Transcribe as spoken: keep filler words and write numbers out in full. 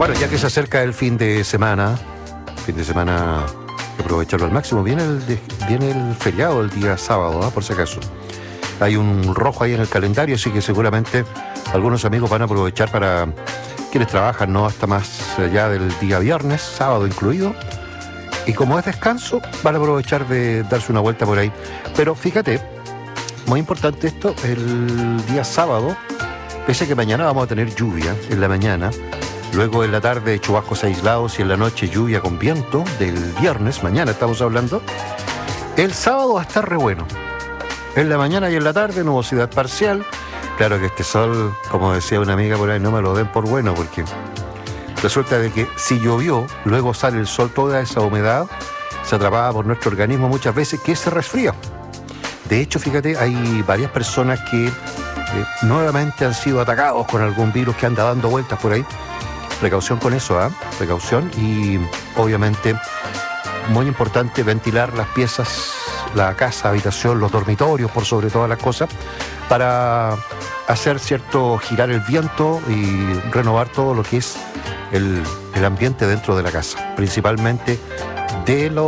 Bueno, ya que se acerca el fin de semana, fin de semana hay que aprovecharlo al máximo. Viene el, de- viene el feriado el día sábado, ¿ah? Por si acaso. Hay un rojo ahí en el calendario, así que seguramente algunos amigos van a aprovechar para quienes trabajan, ¿no? Hasta más allá del día viernes, sábado incluido. Y como es descanso, van a aprovechar de darse una vuelta por ahí. Pero fíjate, muy importante esto, el día sábado, pese a que mañana vamos a tener lluvia en la mañana, luego en la tarde chubascos aislados y en la noche lluvia con viento del viernes, mañana estamos hablando, el sábado va a estar re bueno. En la mañana y en la tarde, nubosidad parcial. Claro que este sol, como decía una amiga por ahí, no me lo den por bueno, porque resulta de que si llovió, luego sale el sol, toda esa humedad se atrapaba por nuestro organismo muchas veces, que se resfría. De hecho, fíjate, hay varias personas que eh, nuevamente han sido atacados con algún virus que anda dando vueltas por ahí. Precaución con eso, ¿ah? Precaución y obviamente muy importante ventilar las piezas, la casa, habitación, los dormitorios, por sobre todas las cosas, para hacer, cierto, girar el viento y renovar todo lo que es el, el ambiente dentro de la casa, principalmente de los